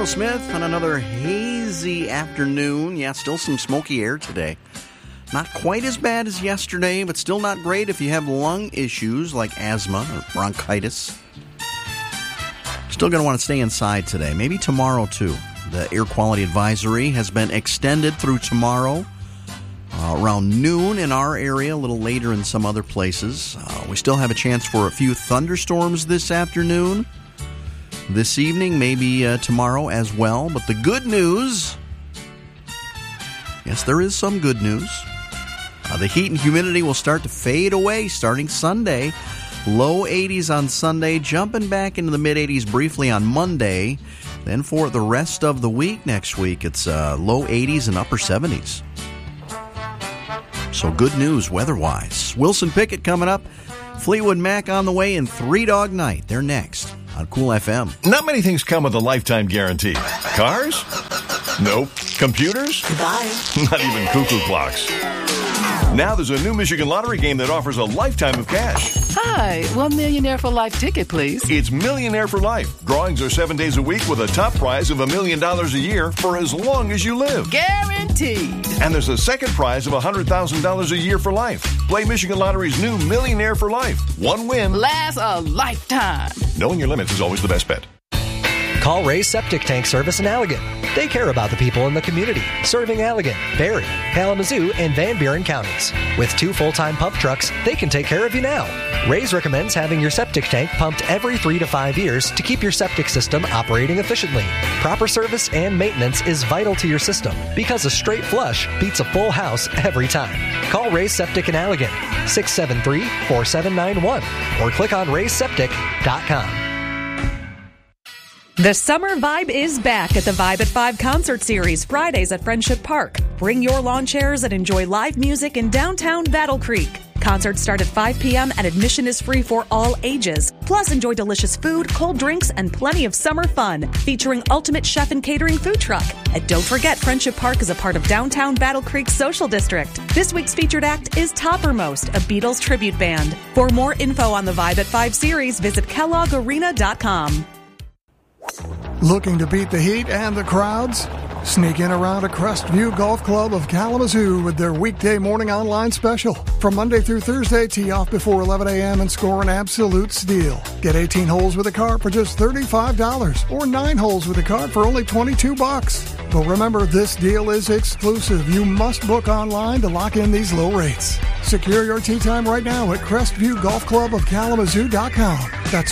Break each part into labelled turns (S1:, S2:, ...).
S1: Joe Smith on another hazy afternoon. Yeah, still some smoky air today. Not quite as bad as yesterday, but still not great if you have lung issues like asthma or bronchitis. Still going to want to stay inside today. Maybe tomorrow, too. The air quality advisory has been extended through tomorrow around noon in our area, a little later in some other places. We still have a chance for a few thunderstorms this afternoon. This evening, maybe tomorrow as well. But the good news, yes, there is some good news. The heat and humidity will start to fade away starting Sunday. Low 80s on Sunday, jumping back into the mid-80s briefly on Monday. Then for the rest of the week next week, it's low 80s and upper 70s. So good news weather-wise. Wilson Pickett coming up. Fleetwood Mac on the way in Three Dog Night. They're next on Cool FM.
S2: Not many things come with a lifetime guarantee. Cars? Nope. Computers?
S3: Goodbye.
S2: Not even cuckoo clocks. Now there's a new Michigan Lottery game that offers a lifetime of cash.
S4: Hi, $1 Millionaire for Life ticket, please.
S2: It's Millionaire for Life. Drawings are 7 days a week with a top prize of $1 million a year for as long as you live.
S4: Guaranteed.
S2: And there's a second prize of $100,000 a year for life. Play Michigan Lottery's new Millionaire for Life. One win
S4: lasts a lifetime.
S2: Knowing your limits is always the best bet.
S5: Call Ray's Septic Tank Service in Allegan. They care about the people in the community, serving Allegan, Berry, Kalamazoo, and Van Buren counties. With 2 full-time pump trucks, they can take care of you now. Ray's recommends having your septic tank pumped every 3 to 5 years to keep your septic system operating efficiently. Proper service and maintenance is vital to your system because a straight flush beats a full house every time. Call Ray's Septic in Allegan, 673-4791, or click on rayseptic.com.
S6: The summer vibe is back at the Vibe at 5 concert series, Fridays at Friendship Park. Bring your lawn chairs and enjoy live music in downtown Battle Creek. Concerts start at 5 p.m. and admission is free for all ages. Plus, enjoy delicious food, cold drinks, and plenty of summer fun, featuring Ultimate Chef and Catering food truck. And don't forget, Friendship Park is a part of downtown Battle Creek Social District. This week's featured act is Toppermost, a Beatles tribute band. For more info on the Vibe at 5 series, visit KelloggArena.com.
S7: Looking to beat the heat and the crowds? Sneak in around a Crestview Golf Club of Kalamazoo with their weekday morning online special. From Monday through Thursday, tee off before 11 a.m. and score an absolute steal. Get 18 holes with a cart for just $35 or 9 holes with a cart for only $22. But remember, this deal is exclusive. You must book online to lock in these low rates. Secure your tee time right now at CrestviewGolfClubOfKalamazoo.com. That's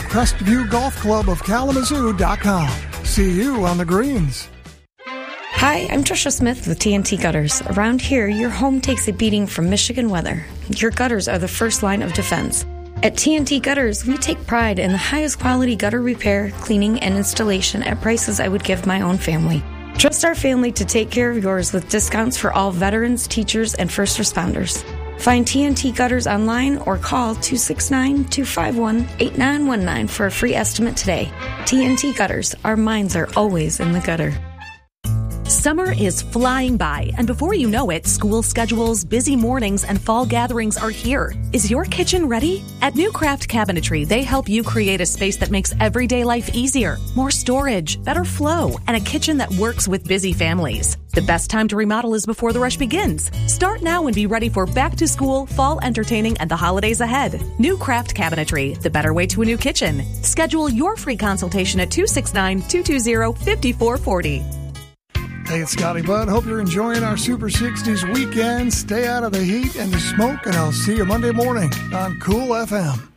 S7: CrestviewGolfClubOfKalamazoo.com. See you on the greens.
S8: Hi, I'm Trisha Smith with TNT Gutters. Around here, your home takes a beating from Michigan weather. Your gutters are the first line of defense. At TNT Gutters, we take pride in the highest quality gutter repair, cleaning, and installation at prices I would give my own family. Trust our family to take care of yours with discounts for all veterans, teachers, and first responders. Find TNT Gutters online or call 269-251-8919 for a free estimate today. TNT Gutters, our minds are always in the gutter.
S6: Summer is flying by, and before you know it, school schedules, busy mornings, and fall gatherings are here. Is your kitchen ready? At New Craft Cabinetry, they help you create a space that makes everyday life easier, more storage, better flow, and a kitchen that works with busy families. The best time to remodel is before the rush begins. Start now and be ready for back to school, fall entertaining, and the holidays ahead. New Craft Cabinetry, the better way to a new kitchen. Schedule your free consultation at 269-220-5440.
S7: Hey, it's Scotty Budd. Hope you're enjoying our Super 60s weekend. Stay out of the heat and the smoke, and I'll see you Monday morning on Cool FM.